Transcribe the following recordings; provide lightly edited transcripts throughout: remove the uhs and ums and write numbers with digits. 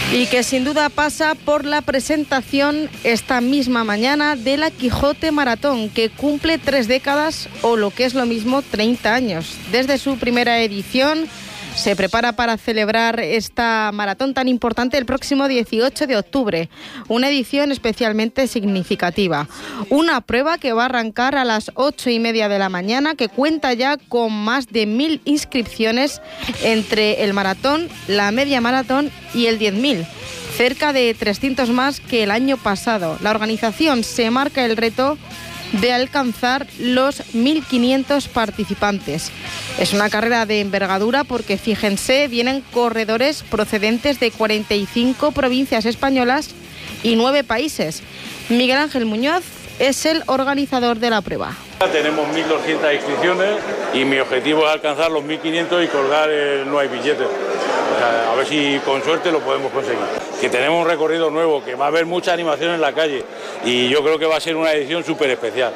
Y que sin duda pasa por la presentación esta misma mañana de la Quijote Maratón, que cumple 3 décadas o lo que es lo mismo 30 años. Desde su primera edición se prepara para celebrar esta maratón tan importante el próximo 18 de octubre, una edición especialmente significativa. Una prueba que va a arrancar a las 8:30 de la mañana, que cuenta ya con más de 1000 inscripciones entre el maratón, la media maratón y el 10.000. Cerca de 300 más que el año pasado. La organización se marca el reto de alcanzar los 1.500 participantes. Es una carrera de envergadura porque, fíjense, vienen corredores procedentes de 45 provincias españolas y 9 países. Miguel Ángel Muñoz es el organizador de la prueba. Tenemos 1.200 inscripciones y mi objetivo es alcanzar los 1.500 y colgar el No hay billetes. O sea, a ver si con suerte lo podemos conseguir. Que tenemos un recorrido nuevo, que va a haber mucha animación en la calle y yo creo que va a ser una edición súper especial.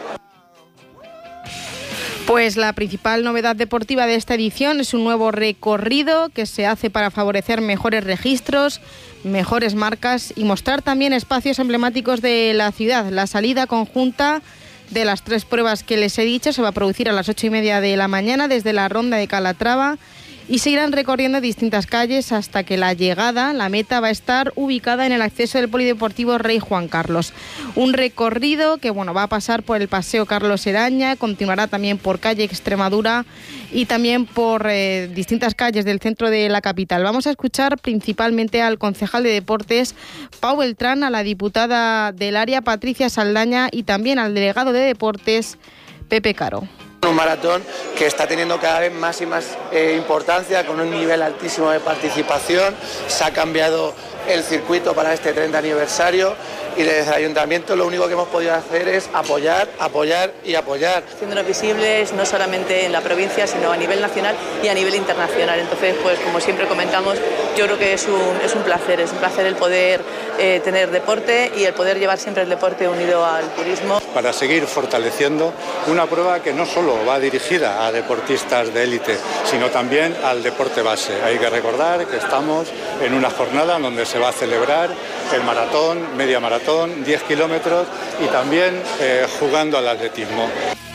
Pues la principal novedad deportiva de esta edición es un nuevo recorrido que se hace para favorecer mejores registros, mejores marcas y mostrar también espacios emblemáticos de la ciudad. La salida conjunta de las 3 pruebas que les he dicho se va a producir a las 8:30 de la mañana desde la Ronda de Calatrava y se irán recorriendo distintas calles hasta que la llegada, la meta, va a estar ubicada en el acceso del Polideportivo Rey Juan Carlos. Un recorrido que va a pasar por el Paseo Carlos Eraña, continuará también por calle Extremadura y también por distintas calles del centro de la capital. Vamos a escuchar principalmente al concejal de Deportes, Pau Beltrán, a la diputada del área, Patricia Saldaña, y también al delegado de Deportes, Pepe Caro. Un maratón que está teniendo cada vez más y más importancia, con un nivel altísimo de participación. Se ha cambiado el circuito para este 30 aniversario y desde el ayuntamiento lo único que hemos podido hacer es apoyar, apoyar y apoyar. Haciéndonos visibles no solamente en la provincia, sino a nivel nacional y a nivel internacional. Entonces, pues como siempre comentamos, yo creo que es un placer el poder tener deporte y el poder llevar siempre el deporte unido al turismo. Para seguir fortaleciendo una prueba que no solo va dirigida a deportistas de élite, sino también al deporte base. Hay que recordar que estamos en una jornada donde se va a celebrar el maratón, media maratón, 10 kilómetros y también jugando al atletismo.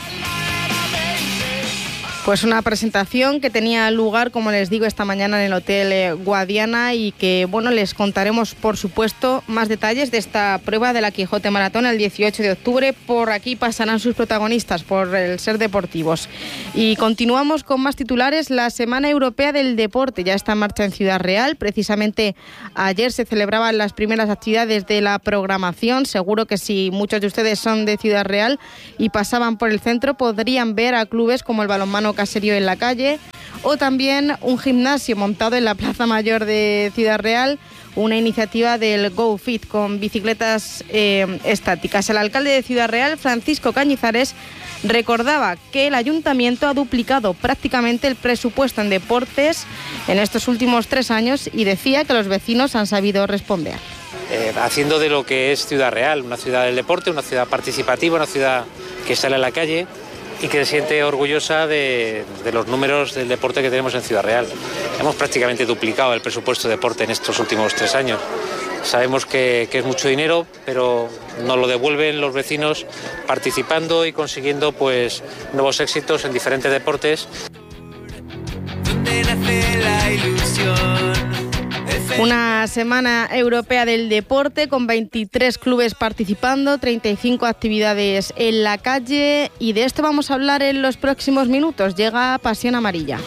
Pues una presentación que tenía lugar, como les digo, esta mañana en el Hotel Guadiana y que, les contaremos, por supuesto, más detalles de esta prueba de la Quijote Maratón el 18 de octubre. Por aquí pasarán sus protagonistas, por el Ser Deportivos. Y continuamos con más titulares. La Semana Europea del Deporte ya está en marcha en Ciudad Real. Precisamente ayer se celebraban las primeras actividades de la programación. Seguro que si muchos de ustedes son de Ciudad Real y pasaban por el centro, podrían ver a clubes como el Balonmano Caserío en la calle o también un gimnasio montado en la Plaza Mayor de Ciudad Real, una iniciativa del GoFit con bicicletas estáticas. El alcalde de Ciudad Real, Francisco Cañizares, recordaba que el ayuntamiento ha duplicado prácticamente el presupuesto en deportes en estos últimos 3 años y decía que los vecinos han sabido responder. Haciendo de lo que es Ciudad Real, una ciudad del deporte, una ciudad participativa, una ciudad que sale a la calle y que se siente orgullosa de los números del deporte que tenemos en Ciudad Real. Hemos prácticamente duplicado el presupuesto de deporte en estos últimos 3 años. Sabemos que es mucho dinero, pero nos lo devuelven los vecinos participando y consiguiendo nuevos éxitos en diferentes deportes. ¿Dónde nace la ilusión? Una semana europea del deporte con 23 clubes participando, 35 actividades en la calle y de esto vamos a hablar en los próximos minutos. Llega Pasión Amarilla.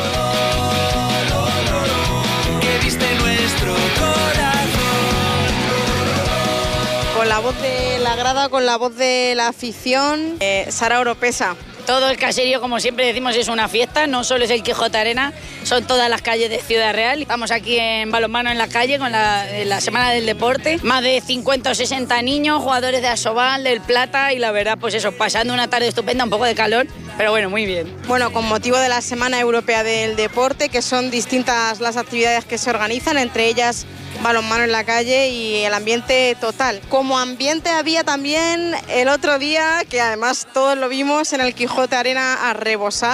Con la voz de la grada, con la voz de la afición, Sara Oropesa. Todo el caserío, como siempre decimos, es una fiesta, no solo es el Quijote Arena, son todas las calles de Ciudad Real. Estamos aquí en balonmano en la calle con la Semana del Deporte. Más de 50 o 60 niños, jugadores de Asobal, del Plata y la verdad, pasando una tarde estupenda, un poco de calor, pero bueno, muy bien. Bueno, con motivo de la Semana Europea del Deporte, que son distintas las actividades que se organizan, entre ellas balonmano en la calle y el ambiente total. Como ambiente había también el otro día, que además todos lo vimos en el Quijote Arena a rebosar,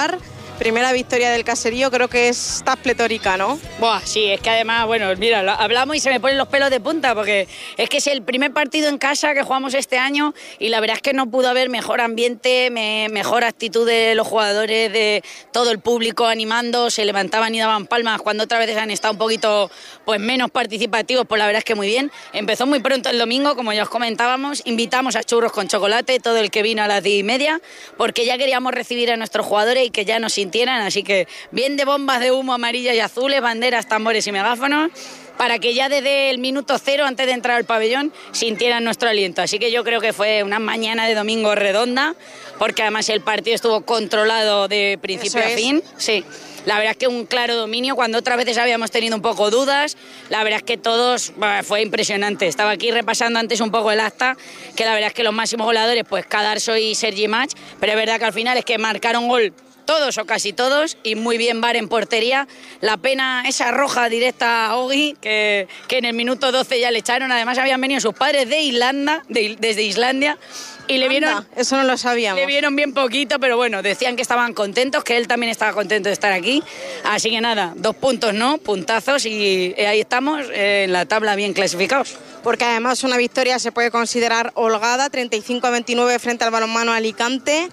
primera victoria del Caserío, creo que está pletórica, ¿no? Buah, sí, es que además, bueno, mira, hablamos y se me ponen los pelos de punta porque es que es el primer partido en casa que jugamos este año y la verdad es que no pudo haber mejor ambiente, mejor actitud de los jugadores, de todo el público animando, se levantaban y daban palmas cuando otras veces han estado un poquito pues menos participativos, pues la verdad es que muy bien. Empezó muy pronto el domingo, como ya os comentábamos, invitamos a churros con chocolate, todo el que vino a las 10:30, porque ya queríamos recibir a nuestros jugadores y que ya nos sintieran, así que bien de bombas de humo amarillas y azules, banderas, tambores y megáfonos, para que ya desde el minuto cero, antes de entrar al pabellón, sintieran nuestro aliento. Así que yo creo que fue una mañana de domingo redonda, porque además el partido estuvo controlado de principio a fin. Sí. La verdad es que un claro dominio, cuando otras veces habíamos tenido un poco dudas, la verdad es que todos, fue impresionante. Estaba aquí repasando antes un poco el acta, que la verdad es que los máximos goleadores, pues Cadarso y Sergi Mach, pero es verdad que al final es que marcaron gol todos o casi todos, y muy bien Bar en portería. La pena, esa roja directa a Ogi, que en el minuto 12 ya le echaron. Además habían venido sus padres de Irlanda, desde Islandia, y le vieron... Eso no lo sabíamos. Le vieron bien poquito, pero bueno, decían que estaban contentos, que él también estaba contento de estar aquí. Así que nada, 2 puntos, ¿no? Puntazos, y ahí estamos en la tabla bien clasificados. Porque además una victoria se puede considerar holgada, 35-29 frente al Balonmano Alicante.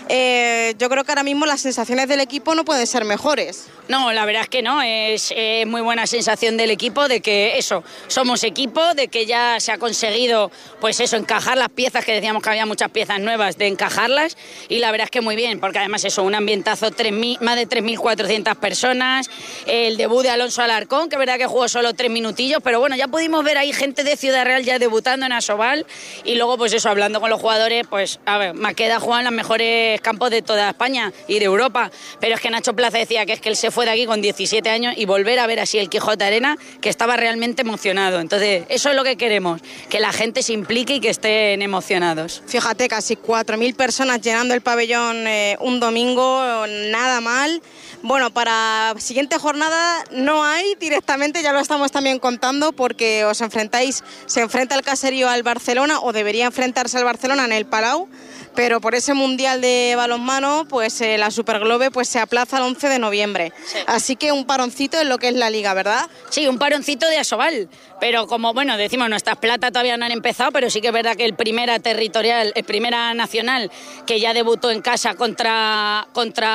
Yo creo que ahora mismo las sensaciones del equipo no pueden ser mejores. No, la verdad es que no, es muy buena sensación del equipo, de que eso, somos equipo, de que ya se ha conseguido, pues eso, encajar las piezas, que decíamos que había muchas piezas nuevas, de encajarlas, y la verdad es que muy bien, porque además eso, un ambientazo, más de 3.400 personas, el debut de Alonso Alarcón, que es verdad que jugó solo 3 minutillos, pero bueno, ya pudimos ver ahí gente de Ciudad Real ya debutando en Asobal, y luego pues eso, hablando con los jugadores, pues a ver, Maqueda juega en los mejores campos de toda España y de Europa, pero es que Nacho Plaza decía que es que él se fue de aquí con 17 años y volver a ver así el Quijote Arena, que estaba realmente emocionado. Entonces eso es lo que queremos, que la gente se implique y que estén emocionados. Fíjate, casi 4.000 personas llenando el pabellón un domingo, nada mal. Bueno, para siguiente jornada no hay directamente, ya lo estamos también contando, porque se enfrenta el Caserío al Barcelona, o debería enfrentarse al Barcelona en el Palau, pero por ese Mundial de Balonmano, pues la Superglobe pues se aplaza al 11 de noviembre. Sí. Así que un paroncito en lo que es la Liga, ¿verdad? Sí, un paroncito de Asobal, pero como, bueno, decimos, nuestras platas todavía no han empezado, pero sí que es verdad que el Primera Territorial, el Primera Nacional, que ya debutó en casa contra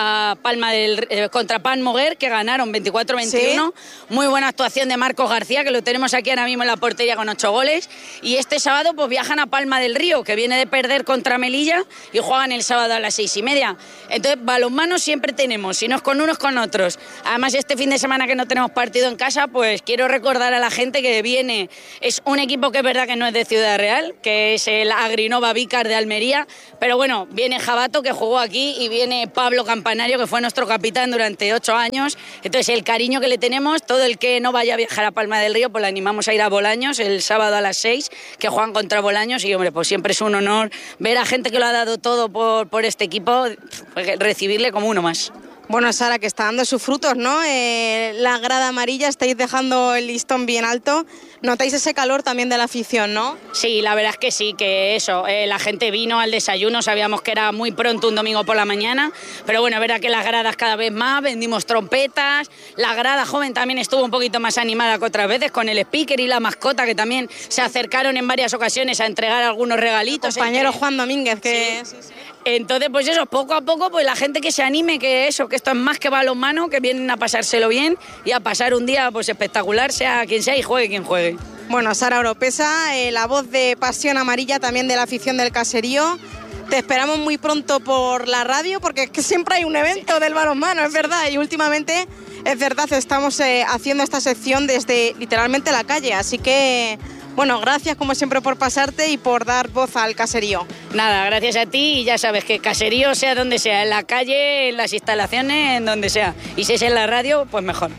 Pan Moguer, que ganaron 24-21. ¿Sí? Muy buena actuación de Marcos García, que lo tenemos aquí ahora mismo en la portería con 8 goles. Y este sábado pues viajan a Palma del Río, que viene de perder contra Melilla, y juegan el sábado a las 6:30. Entonces, balonmano siempre tenemos, si no es con unos, con otros. Además, este fin de semana que no tenemos partido en casa, pues quiero recordar a la gente que viene, es un equipo que es verdad que no es de Ciudad Real, que es el Agrinova Vícar de Almería, pero bueno, viene Jabato, que jugó aquí, y viene Pablo Campanario, que fue nuestro capitán durante 8 años. Entonces, el cariño que le tenemos, todo el que no vaya a viajar a Palma del Río, pues le animamos a ir a Bolaños el sábado a las 6, que juegan contra Bolaños, y hombre, pues siempre es un honor ver a gente que lo ha dado todo por este equipo, recibirle como uno más. Bueno, Sara, que está dando sus frutos, ¿no? La grada amarilla, estáis dejando el listón bien alto. Notáis ese calor también de la afición, ¿no? Sí, la verdad es que sí, que eso, la gente vino al desayuno, sabíamos que era muy pronto un domingo por la mañana, pero bueno, es verdad que las gradas cada vez más, vendimos trompetas, la grada joven también estuvo un poquito más animada que otras veces, con el speaker y la mascota, que también se acercaron en varias ocasiones a entregar algunos regalitos. El compañero Juan Domínguez, que... Sí. Entonces, pues eso, poco a poco, pues la gente que se anime, que eso, que esto es más que balonmano, que vienen a pasárselo bien y a pasar un día pues espectacular, sea quien sea y juegue quien juegue. Bueno, Sara Oropesa, la voz de Pasión Amarilla también de la afición del Caserío. Te esperamos muy pronto por la radio, porque es que siempre hay un evento del balonmano, es verdad, y últimamente, es verdad, estamos haciendo esta sección desde literalmente la calle, así que... Bueno, gracias como siempre por pasarte y por dar voz al Caserío. Nada, gracias a ti, y ya sabes que Caserío sea donde sea, en la calle, en las instalaciones, en donde sea. Y si es en la radio, pues mejor.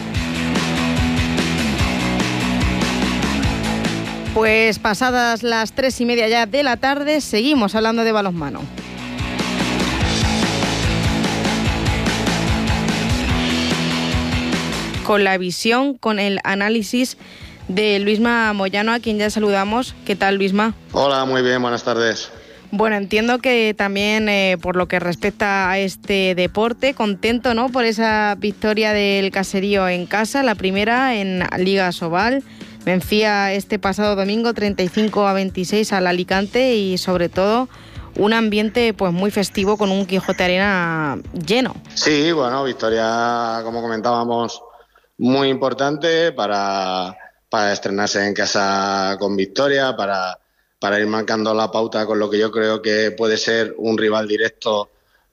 Pues pasadas las 3:30 ya de la tarde, seguimos hablando de balonmano. Con la visión, con el análisis de Luisma Moyano, a quien ya saludamos. ¿Qué tal, Luisma? Hola, muy bien, buenas tardes. Bueno, entiendo que también por lo que respecta a este deporte, contento, ¿no?, por esa victoria del Caserío en casa, la primera en Liga Sobal. Vencía este pasado domingo 35-26 al Alicante y sobre todo un ambiente pues muy festivo con un Quijote Arena lleno. Sí, bueno, victoria, como comentábamos, muy importante para estrenarse en casa con victoria, para ir marcando la pauta con lo que yo creo que puede ser un rival directo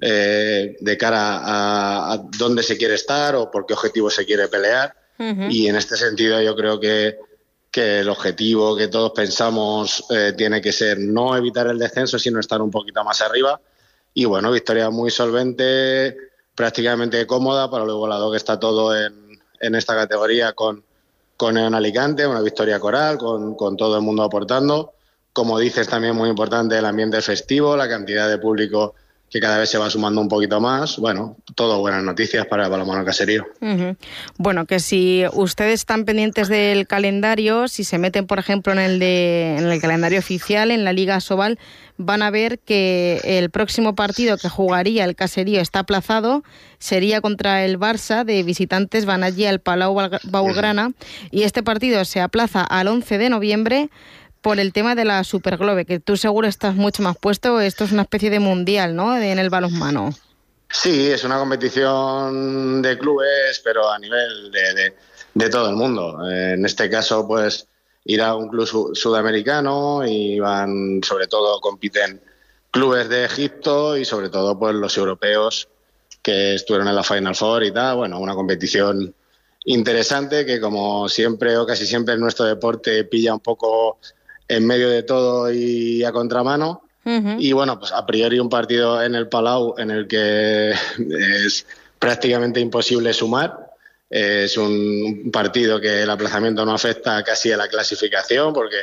de cara a dónde se quiere estar o por qué objetivo se quiere pelear. Uh-huh. Y en este sentido yo creo que el objetivo que todos pensamos tiene que ser no evitar el descenso, sino estar un poquito más arriba. Y bueno, victoria muy solvente, prácticamente cómoda para el Igualado, que está todo en esta categoría con Eon Alicante, una victoria coral, con todo el mundo aportando. Como dices, también muy importante el ambiente festivo, la cantidad de público que cada vez se va sumando un poquito más. Bueno, todo buenas noticias para el balonmano caserío. Uh-huh. Bueno, que si ustedes están pendientes del calendario, si se meten, por ejemplo, en el calendario oficial, en la Liga Sobal, van a ver que el próximo partido que jugaría el Caserío está aplazado, sería contra el Barça, de visitantes van allí al Palau Blaugrana, y este partido se aplaza al 11 de noviembre por el tema de la Superglobe, que tú seguro estás mucho más puesto. Esto es una especie de mundial, ¿no?, en el balonmano. Sí, es una competición de clubes, pero a nivel de todo el mundo. En este caso, pues, irá a un club sudamericano y sobre todo, compiten clubes de Egipto y sobre todo, pues, los europeos que estuvieron en la Final Four y tal. Bueno, una competición interesante que, como siempre o casi siempre en nuestro deporte, pilla un poco en medio de todo y a contramano. Uh-huh. Y bueno, pues a priori un partido en el Palau en el que es prácticamente imposible sumar. Es un partido que el aplazamiento no afecta casi a la clasificación, porque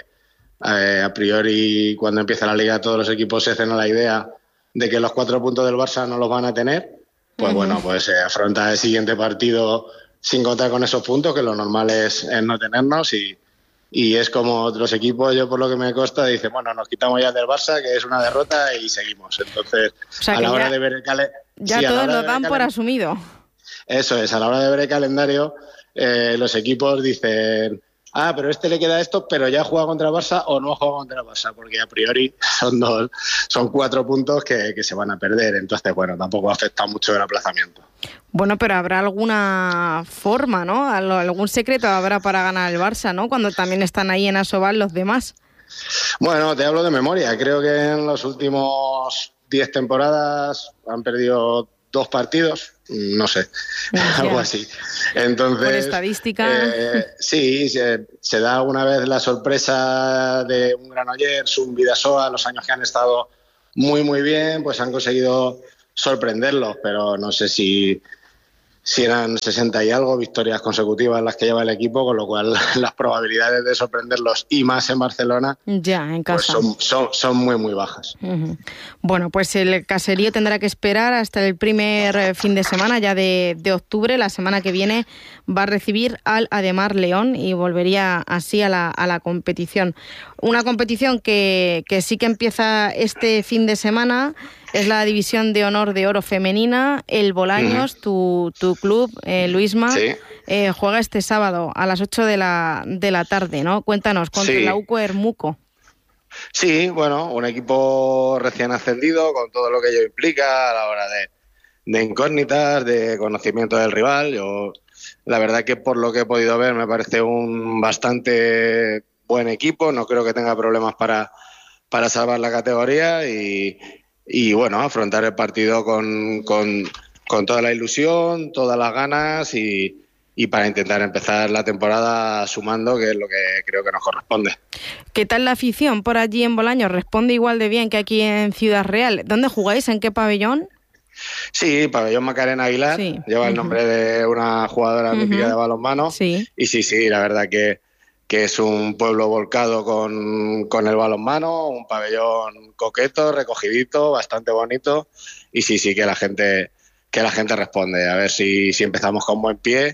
a priori cuando empieza la liga todos los equipos se hacen a la idea de que los 4 puntos del Barça no los van a tener. Pues uh-huh. Bueno, pues se afronta el siguiente partido sin contar con esos puntos, que lo normal es no tenernos, y es como otros equipos, yo por lo que me consta, dicen, bueno, nos quitamos ya del Barça, que es una derrota, y seguimos. Entonces, o sea, a la hora de ver el calendario... Ya sí, todos lo dan por asumido. Eso es, a la hora de ver el calendario, los equipos dicen, pero este le queda esto, pero ya ha jugado contra el Barça o no ha jugado contra el Barça, porque a priori son 4 puntos que se van a perder. Entonces, bueno, tampoco afecta mucho el aplazamiento. Bueno, pero habrá alguna forma, ¿no? Algún secreto habrá para ganar el Barça, ¿no?, cuando también están ahí en Asobal los demás. Bueno, te hablo de memoria. Creo que en los últimos 10 temporadas han perdido 2 partidos, no sé, algo así. Entonces, por estadística. Sí, se da una vez la sorpresa de un Granollers, un Bidasoa, los años que han estado muy, muy bien, pues han conseguido sorprenderlos, pero no sé si eran 60 y algo victorias consecutivas las que lleva el equipo, con lo cual las probabilidades de sorprenderlos, y más en Barcelona, ya en casa, pues son muy, muy bajas. Uh-huh. Bueno, pues el Caserío tendrá que esperar hasta el primer fin de semana ya de octubre. La semana que viene va a recibir al Ademar León y volvería así a la competición. Una competición que sí que empieza este fin de semana. Es la División de Honor de Oro Femenina. El Bolaños, tu club, Luisma, sí, juega este sábado a las 8 de la tarde, ¿no? Cuéntanos, contra el UCO Hermuco. Sí, bueno, un equipo recién ascendido, con todo lo que ello implica a la hora de incógnitas, de conocimiento del rival. Yo, la verdad que por lo que he podido ver, me parece un bastante buen equipo. No creo que tenga problemas para salvar la categoría y bueno, afrontar el partido con toda la ilusión, todas las ganas y para intentar empezar la temporada sumando, que es lo que creo que nos corresponde. ¿Qué tal la afición por allí en Bolaños? ¿Responde igual de bien que aquí en Ciudad Real? ¿Dónde jugáis? ¿En qué pabellón? Sí, pabellón Macarena Aguilar, sí. Lleva el nombre de una jugadora mítica de balonmano. Sí. Y sí, la verdad que es un pueblo volcado con el balonmano, un pabellón coqueto, recogidito, bastante bonito, y sí que la gente responde. A ver si empezamos con buen pie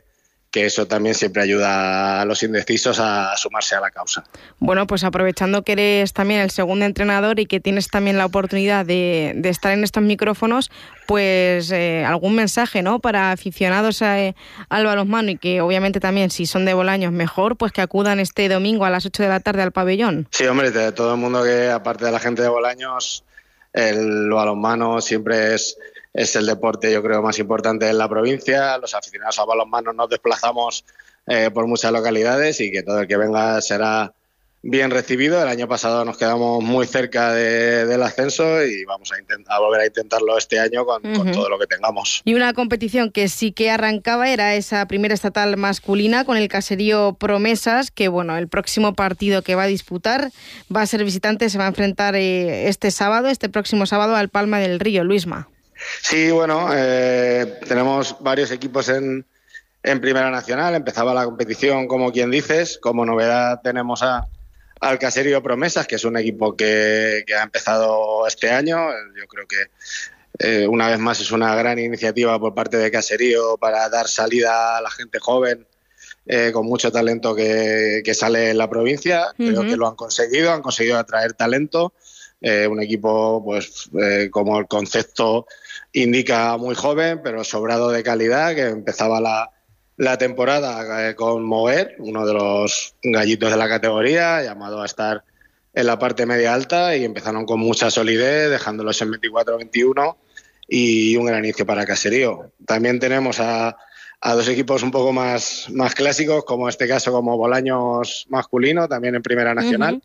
que eso también siempre ayuda a los indecisos a sumarse a la causa. Bueno, pues aprovechando que eres también el segundo entrenador y que tienes también la oportunidad de estar en estos micrófonos, pues algún mensaje, ¿no?, para aficionados al balonmano, y que obviamente también, si son de Bolaños, mejor, pues que acudan este domingo a las 8 de la tarde al pabellón. Sí, hombre, de todo el mundo, que aparte de la gente de Bolaños, el balonmano siempre es el deporte, yo creo, más importante en la provincia. Los aficionados al balonmano nos desplazamos por muchas localidades, y que todo el que venga será bien recibido. El año pasado nos quedamos muy cerca del ascenso, y vamos a volver a intentarlo este año con todo lo que tengamos. Y una competición que sí que arrancaba era esa primera estatal masculina con el Caserío Promesas, que bueno, el próximo partido que va a disputar va a ser visitante, se va a enfrentar este próximo sábado al Palma del Río. Luisma. Sí, bueno, tenemos varios equipos en Primera Nacional. Empezaba la competición, como quien dices. Como novedad tenemos al Caserío Promesas, que es un equipo que ha empezado este año. Yo creo que una vez más es una gran iniciativa por parte de Caserío para dar salida a la gente joven con mucho talento que sale en la provincia. Creo que lo han conseguido atraer talento. Un equipo, pues como el concepto indica, muy joven, pero sobrado de calidad, que empezaba la temporada con Mover, uno de los gallitos de la categoría, llamado a estar en la parte media alta, y empezaron con mucha solidez, dejándolos en 24-21, y un gran inicio para Caserío. También tenemos a dos equipos un poco más clásicos, como este caso, como Bolaños masculino, también en Primera Nacional,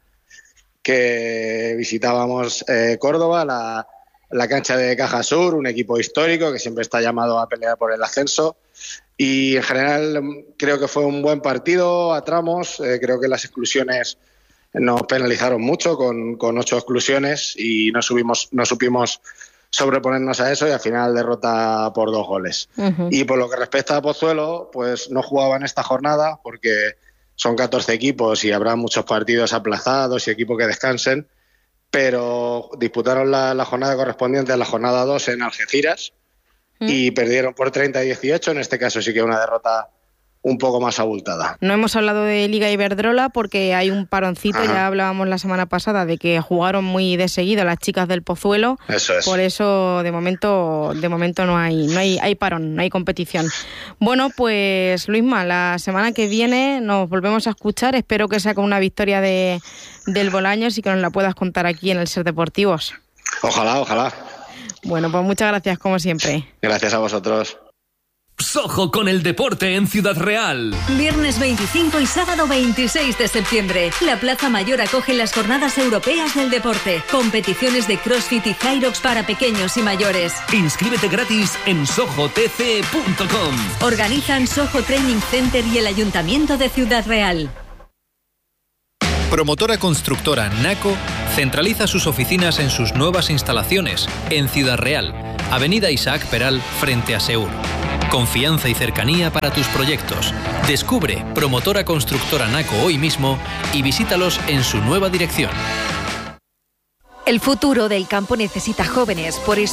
que visitábamos Córdoba, la cancha de Caja Sur, un equipo histórico que siempre está llamado a pelear por el ascenso, y en general creo que fue un buen partido a tramos. Creo que las exclusiones nos penalizaron mucho con 8 exclusiones, y no supimos sobreponernos a eso, y al final derrota por 2 goles. Y por lo que respecta a Pozuelo, pues no jugaba en esta jornada porque son 14 equipos y habrá muchos partidos aplazados y equipos que descansen, pero disputaron la jornada correspondiente a la jornada 2 en Algeciras y perdieron por 30-18. En este caso sí que una derrota un poco más abultada. No hemos hablado de Liga Iberdrola porque hay un paroncito. Ya hablábamos la semana pasada de que jugaron muy de seguido las chicas del Pozuelo. Eso es. Por eso de momento no hay parón, no hay competición. Bueno, pues Luisma, la semana que viene nos volvemos a escuchar. Espero que sea con una victoria del Bolaños y que nos la puedas contar aquí en el Ser Deportivos. Ojalá. Bueno, pues muchas gracias como siempre. Gracias a vosotros. Sojo con el deporte en Ciudad Real. Viernes 25 y sábado 26 de septiembre. La Plaza Mayor acoge las Jornadas Europeas del Deporte. Competiciones de CrossFit y Hyrox para pequeños y mayores. Inscríbete gratis en sojotc.com. Organizan Sojo Training Center y el Ayuntamiento de Ciudad Real. Promotora constructora Naco centraliza sus oficinas en sus nuevas instalaciones en Ciudad Real, Avenida Isaac Peral, frente a Seur. Confianza y cercanía para tus proyectos. Descubre Promotora Constructora Naco hoy mismo y visítalos en su nueva dirección. El futuro del campo necesita jóvenes, por eso